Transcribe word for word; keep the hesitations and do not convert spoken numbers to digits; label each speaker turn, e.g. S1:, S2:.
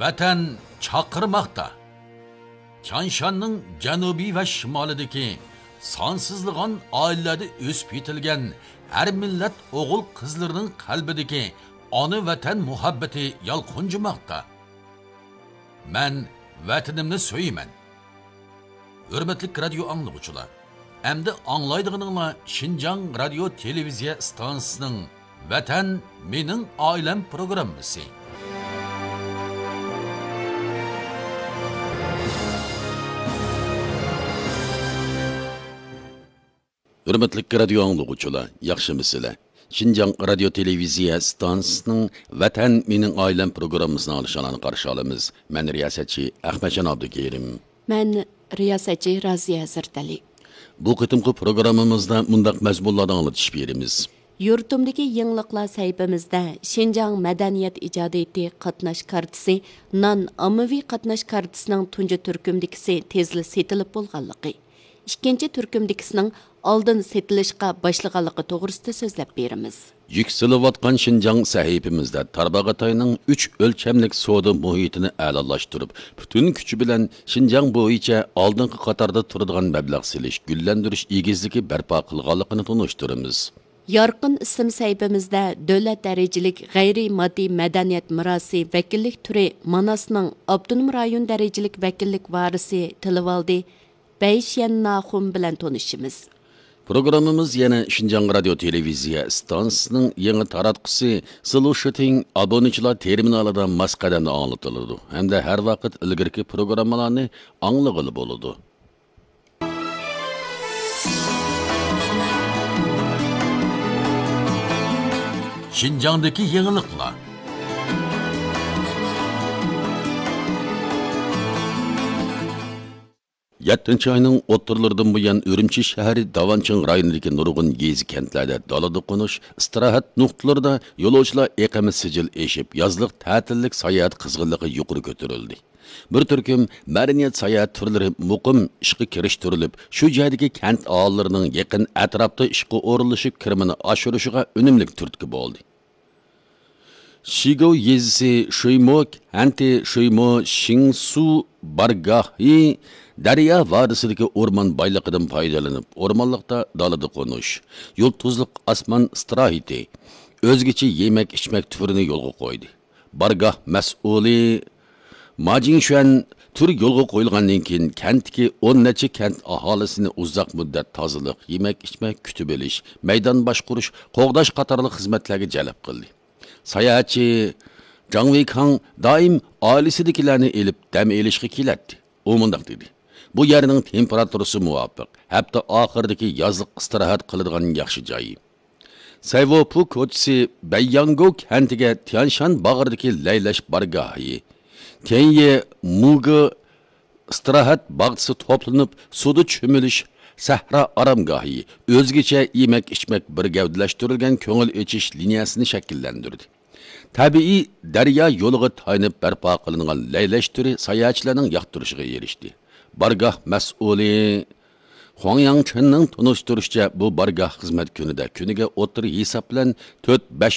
S1: Vatan chaqirmoqda. Chanshanning janubiy va shimolidagi sonsizlig'on oilalarda o'sib yetilgan har millat o'g'il qizlarining qalbidagi ona vatan muhabbati yalqunjimoqda. Men vatanimni so'yman. Hurmatli radio anglovchilar, endi anglaydiganinglar Xinjiang radio televiziya stansiyasining Vatan mening oilam programmasi. Hurmatli radio anglovchilar, yaxshimisizlar? Xinjiang radio televiziya stansiyasining Vatan mening oilam programmasini olishani qarshi olamiz. Men riyosatchi Ahmadjon Abdukerim.
S2: Men riyosatchi Raziya Zirtali.
S1: Bu qitimqi programmamizda mundaq mazmunlarni anlatishib beramiz.
S2: Yurtumdagi yangiliklar sayfimizda Xinjiang madaniyat ijodiyati qatnash kartasi, non ommaviy qatnash kartasining tunji turkumdikisi tezli setilib bo'lganligi, ikkinchi turkumdikisining oldin setilishga boshlaganligi to'g'risida so'zlab beramiz.
S1: Yükselivatqan Xinjiang sahifimizda Tarbag'atayning uch o'lchamlik savdo muhitini a'lolashtirib, butun kuchi bilan Xinjiang bo'yicha oldingi qatorda turadigan mablag' silish, gullantirish egizligi barpo qilganligini tunishtiramiz.
S2: Yorqin ism sayfimizda davlat darajalik g'ayriy moddiy madaniyat mirosi vakillik turi Manasning Abdunum rayon darajalik vakillik varisi Tilivaldi Bayshan Naxum bilan tanishimiz.
S1: Programmamiz yana Xinjiang radio televiziya stansiyasining yangi taratqusi Solutioning abonechilar terminalida masqadanda anglatiladi hamda har vaqt ilgirki programmalarni anglag'ili bo'ladi. Xinjiangdagi yangiliklar. yettinchi ayning o'ttirlaridan buyon Urumchi shahri Davanching rayonidagi nurg'un yezi kentlarda dalada qo'nish, istirohat nuqtalarida yo'lovchilar eqimi sijil eshib, yozliq ta'tillik sayohat qizg'inligi yuqori ko'tarildi. Bir turkum madaniyat sayohat turlari muqim ishga kirishtirilib, shu joydagi kent aholining yaqin atrofda ishga o'rinlashib kirimini oshirishiga unumli turtki bo'ldi. Shigo yezisi Shuymo Hanti Shuymo Shingsu bargahi Darya vadisidagi o'rmon boyligidan foydalanib, o'rmonlikda dalada qo'nish, yo'l tuzliq osmon istirahati, o'zgacha yemak-ichmak turini yo'lga qo'ydi. Bargoh mas'uli Majinshuan tur yo'lga qo'yilgandan keyin kentdagi o'n necha kent aholisini uzoq muddat tozalik, yemak-ichmak kutib olish, maydon boshqarish, qo'g'dash qatorli xizmatlarga jalb qildi. Sayohatchi Zhang Weikang doim oilasidagilarni elib dam olishga keladi. U mundaq dedi: Bu yerning temperaturasi muvofiq, hafta oxiridagi yozliq istirohat qiladigan yaxshi joyi. Sayvopu ko'chasi Bayyango kentiga Tianshan bag'ridagi laylash bargohi, Tenye Muga istirohat bag'si to'planib, suvda cho'milish sahra aramgohi, o'zgacha yemak-ichmak bir gavdalashtirilgan ko'ngil echish liniyasini shakllantirdi. Tabiiy daryo yo'liga tayanib barpo qilingan laylash turi sayohatchilarning yoqtirishiga erishdi. Bargoh mas'uli Huang Yangchenning tunishtirishicha bu bargoh xizmat kunida kuniga o'tir hisob bilan to'rt besh